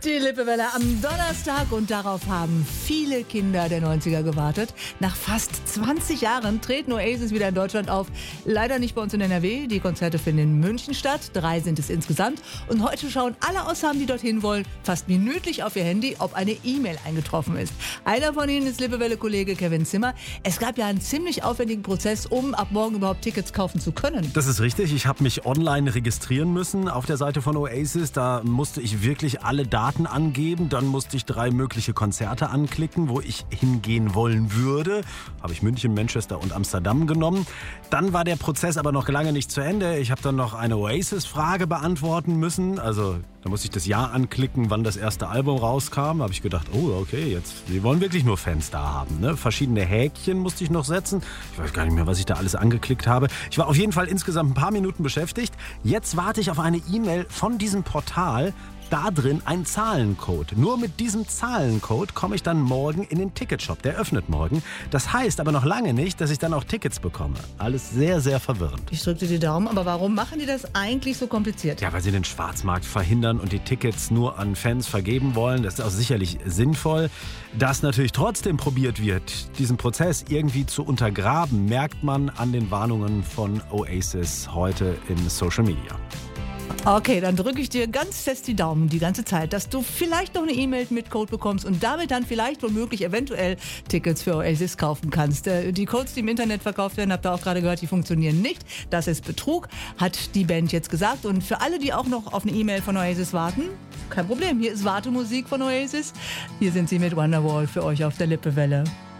Die Lippewelle am Donnerstag und darauf haben viele Kinder der 90er gewartet. Nach fast 20 Jahren treten Oasis wieder in Deutschland auf. Leider nicht bei uns in NRW. Die Konzerte finden in München statt. 3 sind es insgesamt. Und heute schauen alle Aussagen, die dorthin wollen, fast minütlich auf ihr Handy, ob eine E-Mail eingetroffen ist. Einer von ihnen ist Lippewelle-Kollege Kevin Zimmer. Es gab ja einen ziemlich aufwendigen Prozess, um ab morgen überhaupt Tickets kaufen zu können. Das ist richtig. Ich habe mich online registrieren müssen auf der Seite von Oasis. Da musste ich wirklich alle Daten angeben. Dann musste ich 3 mögliche Konzerte anklicken, wo ich hingehen wollen würde. Habe ich München, Manchester und Amsterdam genommen. Dann war der Prozess aber noch lange nicht zu Ende. Ich habe dann noch eine Oasis-Frage beantworten müssen. Also da musste ich das Jahr anklicken, wann das erste Album rauskam. Da habe ich gedacht, oh okay, jetzt, wir wollen wirklich nur Fans da haben. Ne? Verschiedene Häkchen musste ich noch setzen. Ich weiß gar nicht mehr, was ich da alles angeklickt habe. Ich war auf jeden Fall insgesamt ein paar Minuten beschäftigt. Jetzt warte ich auf eine E-Mail von diesem Portal. Da drin ein Zahlencode. Nur mit diesem Zahlencode komme ich dann morgen in den Ticketshop. Der öffnet morgen. Das heißt aber noch lange nicht, dass ich dann auch Tickets bekomme. Alles sehr, sehr verwirrend. Ich drücke dir die Daumen, aber warum machen die das eigentlich so kompliziert? Ja, weil sie den Schwarzmarkt verhindern und die Tickets nur an Fans vergeben wollen. Das ist auch sicherlich sinnvoll. Dass natürlich trotzdem probiert wird, diesen Prozess irgendwie zu untergraben, merkt man an den Warnungen von Oasis heute in Social Media. Okay, dann drücke ich dir ganz fest die Daumen die ganze Zeit, dass du vielleicht noch eine E-Mail mit Code bekommst und damit dann vielleicht womöglich eventuell Tickets für Oasis kaufen kannst. Die Codes, die im Internet verkauft werden, habt ihr auch gerade gehört, die funktionieren nicht. Das ist Betrug, hat die Band jetzt gesagt. Und für alle, die auch noch auf eine E-Mail von Oasis warten, kein Problem. Hier ist Wartemusik von Oasis. Hier sind sie mit Wonderwall für euch auf der Lippewelle.